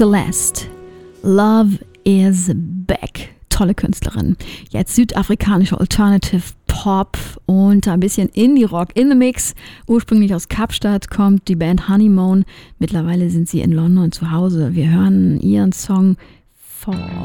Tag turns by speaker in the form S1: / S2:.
S1: Celeste, Love is Back. Tolle Künstlerin. Jetzt südafrikanische Alternative Pop und ein bisschen Indie-Rock in the Mix. Ursprünglich aus Kapstadt kommt die Band Honeymoon. Mittlerweile sind sie in London zu Hause. Wir hören ihren Song Fall.